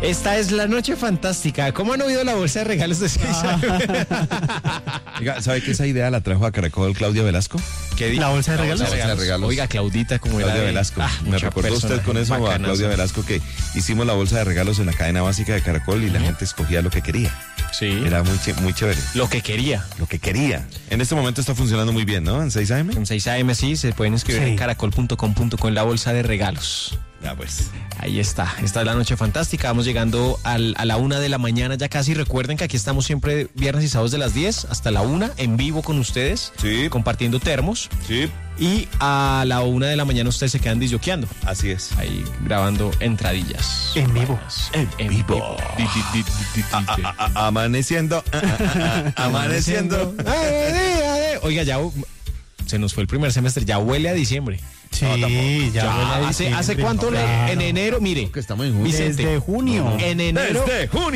Esta es la noche fantástica. ¿Cómo han oído la bolsa de regalos de 6 años? Oiga, ¿sabe que esa idea la trajo a Caracol Claudia Velasco? ¿La bolsa de regalos? La bolsa de regalos. Oiga, Claudita, como era Claudia de... Velasco. ¿Me mucha recordó usted persona con eso a bacana, Claudia sí. Velasco que hicimos la bolsa de regalos en la cadena básica de Caracol y la gente escogía lo que quería? Sí. Era muy chévere. Lo que quería. Lo que quería. En este momento está funcionando muy bien, ¿no? En 6 AM. En 6 AM sí, se pueden inscribir Sí. en caracol.com.co en la bolsa de regalos. Ya pues. Ahí está, esta es la noche fantástica, vamos llegando a la 1 de la mañana ya casi. Recuerden que aquí estamos siempre viernes y sábados de las 10 hasta la 1 en vivo con ustedes, Sí. compartiendo termos, Sí. y a la 1 de la mañana ustedes se quedan disjoqueando, Así es. ahí grabando entradillas. En vivo. En vivo. Amaneciendo. Amaneciendo. Oiga, ya se nos fue el primer semestre, ya huele a diciembre. Sí, ya Ya, huele a ¿hace diciembre. cuánto Claro. en enero? Mire, Que estamos en junio. Vicente, Desde junio. en enero Desde junio.